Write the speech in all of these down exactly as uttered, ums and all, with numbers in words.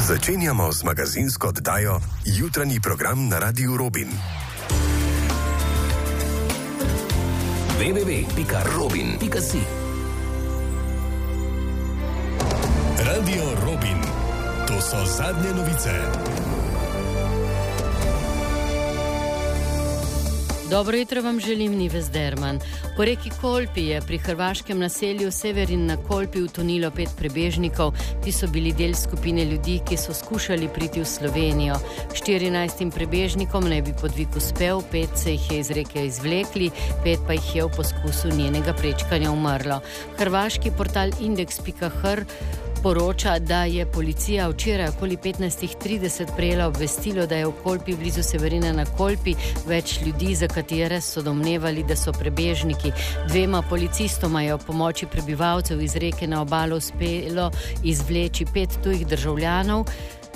Začenjamo z magazinsko oddajo Jutranji program na Radiu Robin. w w w pika robin pika si Radio Robin. To so zadnje novice. Dobro jutro vam želim, Nives Derman. Po reki Kolpi je pri hrvaškem naselju Severin na Kolpi utonilo pet prebežnikov, ki so bili del skupine ljudi, ki so skušali priti v Slovenijo. štirinajstim prebežnikom naj bi podvig uspel, pet se jih je iz reke izvlekli, pet pa jih je v poskusu njenega prečkanja umrlo. Hrvaški portal indeks pika hr poroča, da je policija včeraj okoli petnajst trideset prejela obvestilo, da je v Kolpi blizu Severina na Kolpi več ljudi, za katere so domnevali, da so prebežniki. Dvema policistoma je v pomoči prebivalcev iz reke na obalo uspelo izvleči pet tujih državljanov.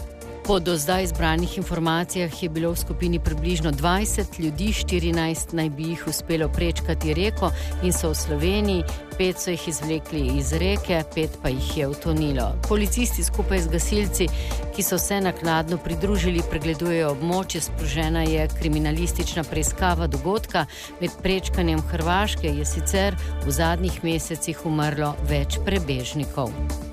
Po do zdaj zbranih informacijah je bilo v skupini približno dvajset ljudi, štirinajst naj bi jih uspelo prečkati reko in so v Sloveniji, pet so jih izvlekli iz reke, pet pa jih je utonilo. Policisti skupaj z gasilci, ki so se naknadno pridružili, pregledujejo območje, sprožena je kriminalistična preiskava dogodka. Med prečkanjem Hrvaške je sicer v zadnjih mesecih umrlo več prebežnikov.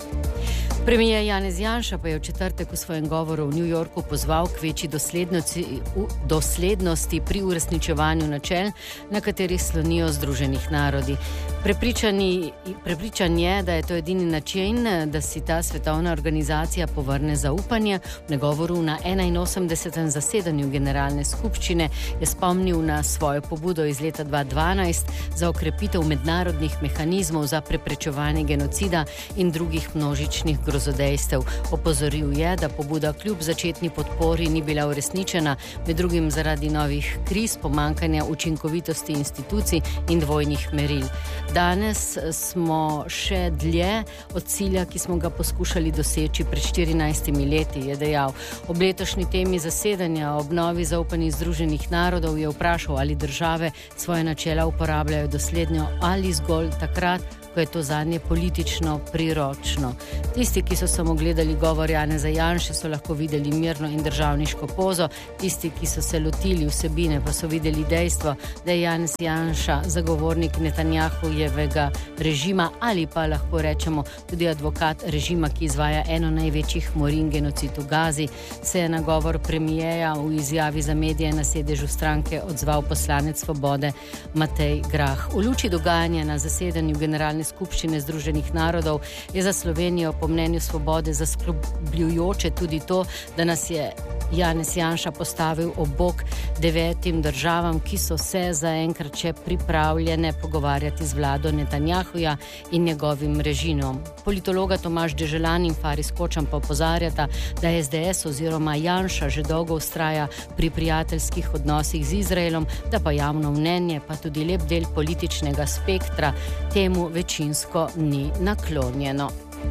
Premijer Janez Janša pa je v četrtek v svojem govoru v New Yorku pozval k večji doslednosti, doslednosti pri uresničevanju načel, na katerih slonijo Združenih narodi. Prepričani, prepričan je, da je to edini način, da si ta svetovna organizacija povrne zaupanje. V govoru na enainosemdesetem zasedanju Generalne skupščine je spomnil na svojo pobudo iz leta dva tisoč dvanajst za okrepitev mednarodnih mehanizmov za preprečevanje genocida in drugih množičnih grozodejstev. Opozoril je, da pobuda kljub začetni podpori ni bila uresničena, med drugim zaradi novih kriz, pomankanja učinkovitosti institucij in dvojnih meril. Danes smo še dlje od cilja, ki smo ga poskušali doseči pred štirinajstimi leti, je dejal. Ob letošnji temi zasedanja o obnovi zaupanja Združenih narodov je vprašal, ali države svoje načela uporabljajo dosledno ali zgolj takrat, ko je to zanje politično priročno. Tisti, ki so samo gledali govor Janeza Janše, so lahko videli mirno in državniško pozo, tisti, ki so se lotili vsebine, pa so videli dejstvo, da je Janez Janša zagovornik Netanjahujevega režima ali pa lahko rečemo tudi advokat režima, ki izvaja eno največjih mori in genocid v Gazi. Se je na govor premijeja v izjavi za medije na sedežu stranke odzval poslanec Svobode Matej Grah. V luči dogajanja na zasedanju Generalne skupščine Združenih narodov je za Slovenijo po mnenju Svobode zaskrbljujoče tudi to, da nas je Janez Janša postavil ob bok devetim državam, ki so se zaenkrat še pripravljene pogovarjati z vlado Netanjahuja in njegovim režimom. Politologa Tomaž Deželan in Faris Kočan pa opozarjata, da es de es oziroma Janša že dolgo vztraja pri prijateljskih odnosih z Izraelom, da pa javno mnenje, pa tudi lep del političnega spektra temu večinsko ni naklonjeno.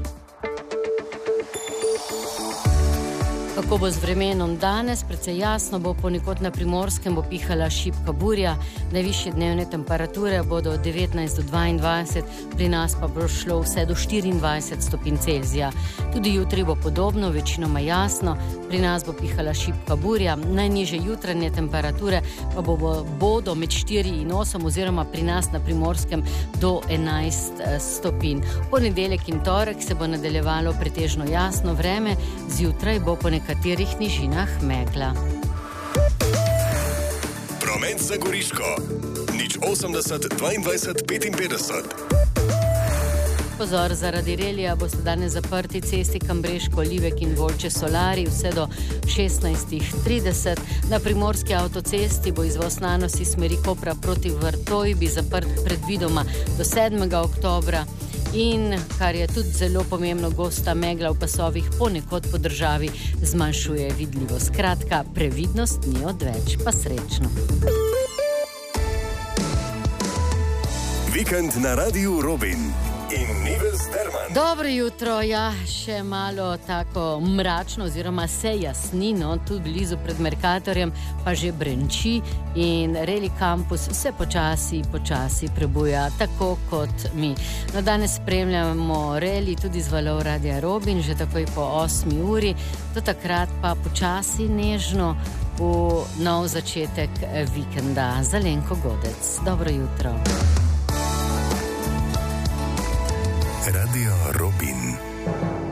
Kako bo z vremenom danes? Precej jasno bo, ponekod na Primorskem bo pihala šibka burja, najvišje dnevne temperature bodo od devetnajst do dvaindvajset, pri nas pa bo šlo vse do štiriindvajset stopinj Celzija. Tudi jutri bo podobno, večinoma jasno, pri nas bo pihala šibka burja, najnižje jutranje temperature pa bo, bodo med štiri in osem oziroma pri nas na Primorskem do enajst stopinj. Ponedeljek in torek se bo nadaljevalo pretežno jasno vreme, zjutraj bo po nekaterih nižinah megla. Promet za Goriško. nič osemdeset dvaindvajset petinpetdeset. Pozor, zaradi relija boste danes zaprti cesti Kambreško, Livek in Volče Solari vse do šestnajst trideset. Na Primorski avtocesti bo izvoz Nanosi smeri Kopra proti Vrtojbi zaprt predvidoma do sedmega oktobra. In, kar je tudi zelo pomembno, gosta megla v pasovih ponekod po državi zmanjšuje vidljivost. Skratka, previdnost ni odveč, pa srečno. Vikend na Radiu Robin. in Nives Derman. Dobro jutro, ja, še malo tako mračno oziroma se jasnino, tudi blizu pred Mercatorjem, pa že brenči in Reli Campus se počasi, počasi prebuja, tako kot mi. No, danes spremljamo Reli tudi z valov Radia Robin, že takoj po osmi uri, do takrat pa počasi nežno v nov začetek vikenda. Zelenko Godec, dobro jutro. Radio Robin.